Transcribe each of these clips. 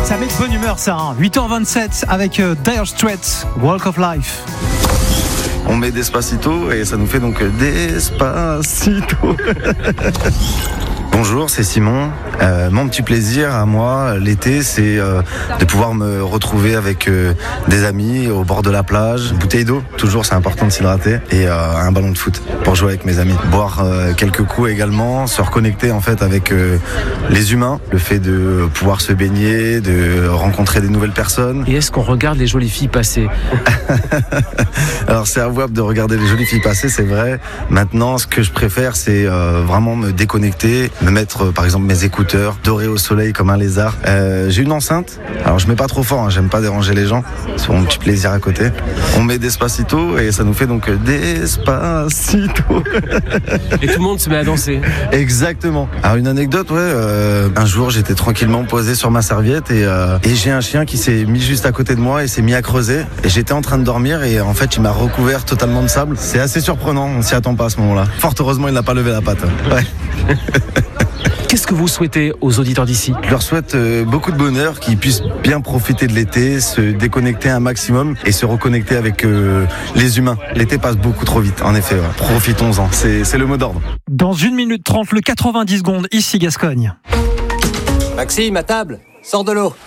Ça met de bonne humeur ça, 8h27 avec Dire Straits, Walk of Life. On met Despacito et ça nous fait donc Despacito. Bonjour, c'est Simon. Mon petit plaisir à moi, l'été, c'est de pouvoir me retrouver avec des amis au bord de la plage. Une bouteille d'eau, toujours, c'est important de s'hydrater. Et un ballon de foot pour jouer avec mes amis. Boire quelques coups également, se reconnecter en fait avec les humains. Le fait de pouvoir se baigner, de rencontrer des nouvelles personnes. Et est-ce qu'on regarde les jolies filles passer ? Alors c'est avouable de regarder les jolies filles passer, c'est vrai. Maintenant, ce que je préfère, c'est vraiment me déconnecter, me mettre par exemple mes écouteurs, dorés au soleil comme un lézard. J'ai une enceinte, alors je mets pas trop fort, j'aime pas déranger les gens, c'est mon petit plaisir à côté. On met Despacito et ça nous fait donc Despacito. Et tout le monde se met à danser. Exactement. Alors une anecdote, un jour j'étais tranquillement posé sur ma serviette et j'ai un chien qui s'est mis juste à côté de moi et s'est mis à creuser. Et j'étais en train de dormir et en fait il m'a recouvert totalement de sable. C'est assez surprenant, on s'y attend pas à ce moment-là. Fort heureusement il n'a pas levé la patte. Ouais. Qu'est-ce que vous souhaitez aux auditeurs d'ici ? Je leur souhaite beaucoup de bonheur, qu'ils puissent bien profiter de l'été, se déconnecter un maximum et se reconnecter avec les humains. L'été passe beaucoup trop vite, en effet. Ouais. Profitons-en, c'est le mot d'ordre. Dans 1 minute 30, le 90 secondes, ici Gascogne. Maxime, à table, sors de l'eau.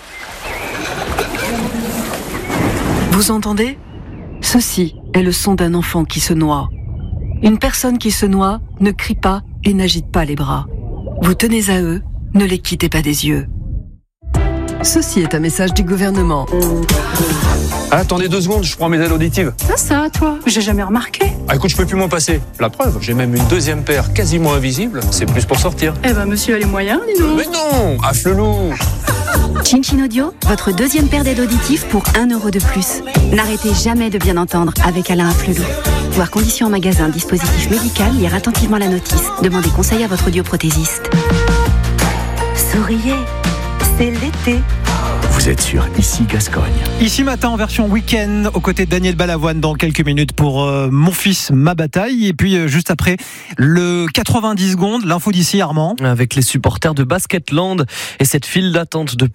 Vous entendez ? Ceci est le son d'un enfant qui se noie. Une personne qui se noie ne crie pas et n'agite pas les bras. Vous tenez à eux, ne les quittez pas des yeux. Ceci est un message du gouvernement. Attendez 2 secondes, je prends mes aides auditives. Ça, toi, j'ai jamais remarqué. Ah écoute, je peux plus m'en passer. La preuve, j'ai même une 2e paire quasiment invisible. C'est plus pour sortir. Eh ben, monsieur a les moyens, dis donc. Mais non, afflelou. Chin Chin Audio, votre 2e paire d'aides auditives pour 1 € de plus. N'arrêtez jamais de bien entendre avec Alain Afflelou. Voir conditions en magasin, dispositif médical, lire attentivement la notice. Demandez conseil à votre audioprothésiste. Souriez, c'est l'été. Vous êtes sur Ici Gascogne. Ici matin en version week-end, aux côtés de Daniel Balavoine dans quelques minutes pour Mon fils, ma bataille. Et puis juste après, le 90 secondes, l'info d'ici Armand. Avec les supporters de Basketland et cette file d'attente de